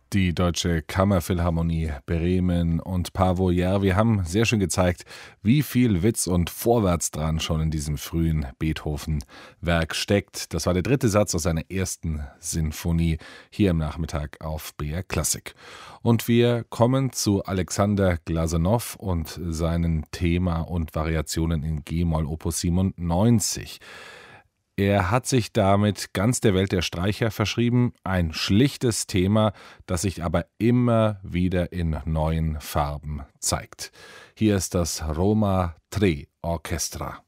Die Deutsche Kammerphilharmonie Bremen und Paavo Järvi haben sehr schön gezeigt, wie viel Witz und Vorwärts dran schon in diesem frühen Beethoven-Werk steckt. Das war der dritte Satz aus seiner ersten Sinfonie hier am Nachmittag auf BR Klassik. Und wir kommen zu Alexander Glazunov und seinen Thema und Variationen in G-Moll Opus 97. Er hat sich damit ganz der Welt der Streicher verschrieben, ein schlichtes Thema, das sich aber immer wieder in neuen Farben zeigt. Hier ist das Roma 3 Orchestra.